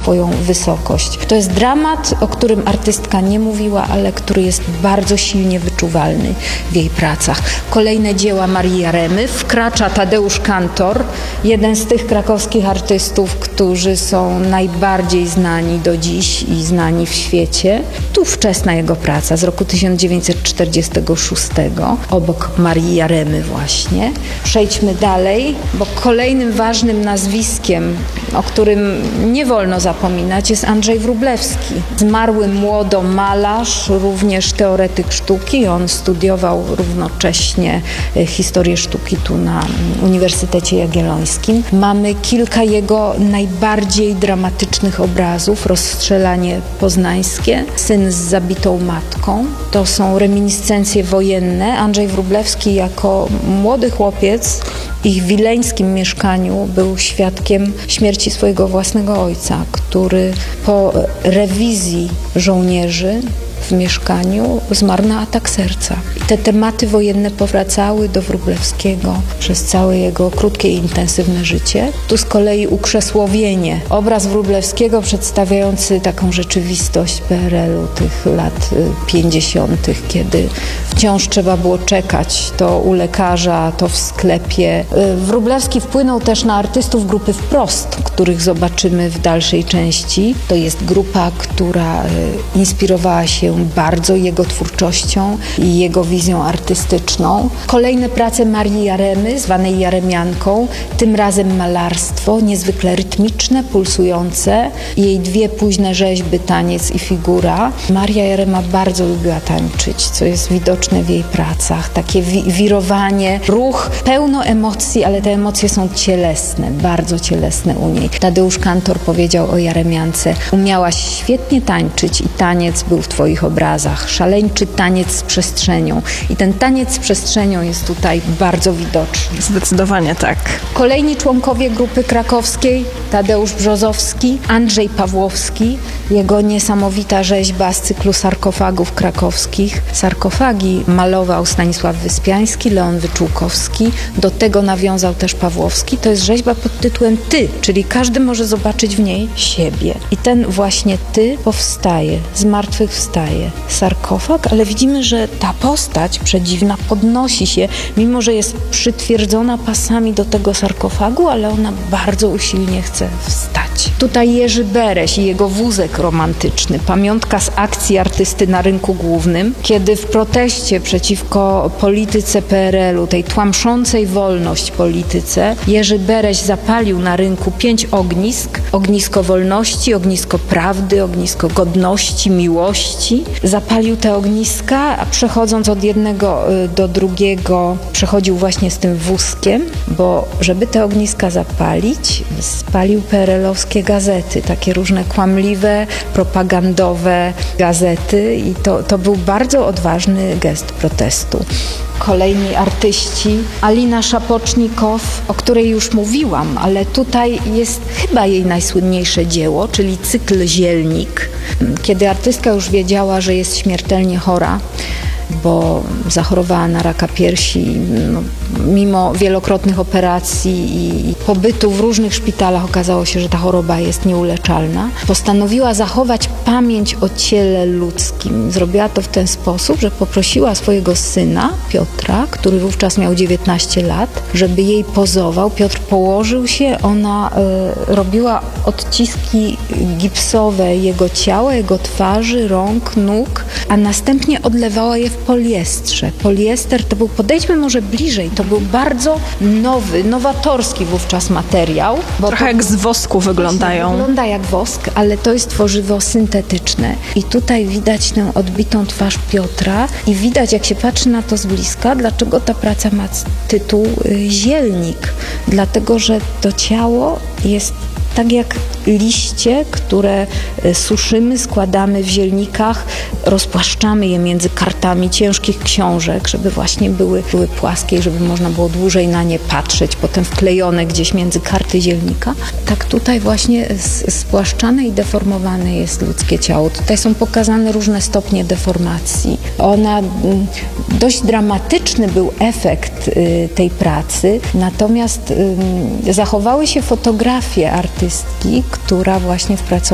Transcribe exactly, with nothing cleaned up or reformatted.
swoją wysokość. To jest dramat, o którym artystka nie mówiła, ale który jest bardzo silnie wyczuwalny w jej pracach. Kolejne dzieła Marii Jaremy. Wkracza Tadeusz Kantor, jeden z tych krakowskich artystów, którzy są najbardziej znani do dziś i znani w świecie. Tu wczesna jego praca z roku tysiąc dziewięćset czterdziestego szóstego, obok Marii Jaremy właśnie. Przejdźmy dalej, bo kolejnym ważnym nazwiskiem, o którym nie wolno zapominać, jest Andrzej Wróblewski. Zmarły młodo malarz, również teoretyk sztuki. On studiował równocześnie historię sztuki tu na Uniwersytecie Jagiellońskim. Mamy kilka jego najbardziej dramatycznych obrazów. Rozstrzelanie poznańskie, Syn z zabitą matką. To są reminiscencje wojenne. Andrzej Wróblewski jako młody chłopiec w ich wileńskim mieszkaniu był świadkiem śmierci swojego własnego ojca, który po rewizji żołnierzy w mieszkaniu zmarł na atak serca. I te tematy wojenne powracały do Wróblewskiego przez całe jego krótkie i intensywne życie. Tu z kolei ukrzesłowienie. Obraz Wróblewskiego przedstawiający taką rzeczywistość P R L-u tych lat pięćdziesiątych, kiedy wciąż trzeba było czekać to u lekarza, to w sklepie. Wróblewski wpłynął też na artystów grupy Wprost, których zobaczymy w dalszej części. To jest grupa, która inspirowała się bardzo jego twórczością i jego wizją artystyczną. Kolejne prace Marii Jaremy, zwanej Jaremianką, tym razem malarstwo, niezwykle rytmiczne, pulsujące. Jej dwie późne rzeźby, Taniec i Figura. Maria Jarema bardzo lubiła tańczyć, co jest widoczne w jej pracach. Takie wi- wirowanie, ruch, pełno emocji, ale te emocje są cielesne, bardzo cielesne u niej. Tadeusz Kantor powiedział o Jaremiance: umiałaś świetnie tańczyć i taniec był w twoich obrazach. Szaleńczy taniec z przestrzenią. I ten taniec z przestrzenią jest tutaj bardzo widoczny. Zdecydowanie tak. Kolejni członkowie grupy krakowskiej: Tadeusz Brzozowski, Andrzej Pawłowski, jego niesamowita rzeźba z cyklu sarkofagów krakowskich. Sarkofagi malował Stanisław Wyspiański, Leon Wyczółkowski. Do tego nawiązał też Pawłowski. To jest rzeźba pod tytułem Ty, czyli każdy może zobaczyć w niej siebie. I ten właśnie Ty powstaje, z martwych wstaje. Sarkofag, ale widzimy, że ta postać przedziwna podnosi się, mimo że jest przytwierdzona pasami do tego sarkofagu, ale ona bardzo usilnie chce wstać. Tutaj Jerzy Bereś i jego wózek romantyczny, pamiątka z akcji artysty na rynku głównym, kiedy w proteście przeciwko polityce P R L-u, tej tłamszącej wolność polityce, Jerzy Bereś zapalił na rynku pięć ognisk. Ognisko wolności, ognisko prawdy, ognisko godności, miłości. Zapalił te ogniska, a przechodząc od jednego do drugiego, przechodził właśnie z tym wózkiem, bo żeby te ogniska zapalić, spalił P R L-owskie gazety, takie różne kłamliwe, propagandowe gazety i to, to był bardzo odważny gest protestu. Kolejni artyści: Alina Szapocznikow, o której już mówiłam, ale tutaj jest chyba jej najsłynniejsze dzieło, czyli cykl Zielnik. Kiedy artystka już wiedziała, że jest śmiertelnie chora, bo zachorowała na raka piersi, no, mimo wielokrotnych operacji i pobytu w różnych szpitalach okazało się, że ta choroba jest nieuleczalna. Postanowiła zachować pamięć o ciele ludzkim. Zrobiła to w ten sposób, że poprosiła swojego syna, Piotra, który wówczas miał dziewiętnaście lat, żeby jej pozował. Piotr położył się, ona y, robiła odciski gipsowe jego ciała, jego twarzy, rąk, nóg, a następnie odlewała je w poliestrze. Poliester to był, podejdźmy może bliżej, to był bardzo nowy, nowatorski wówczas materiał. Bo Trochę to, jak z wosku wyglądają. Wygląda jak wosk, ale to jest tworzywo syntetyczne. I tutaj widać tę odbitą twarz Piotra i widać, jak się patrzy na to z bliska, dlaczego ta praca ma tytuł Zielnik. Dlatego, że to ciało jest tak jak liście, które suszymy, składamy w zielnikach, rozpłaszczamy je między kartami ciężkich książek, żeby właśnie były, były płaskie, żeby można było dłużej na nie patrzeć, potem wklejone gdzieś między karty zielnika. Tak tutaj właśnie spłaszczane i deformowane jest ludzkie ciało. Tutaj są pokazane różne stopnie deformacji. Ona, dość dramatyczny był efekt tej pracy, natomiast zachowały się fotografie artystki, która właśnie w pracowni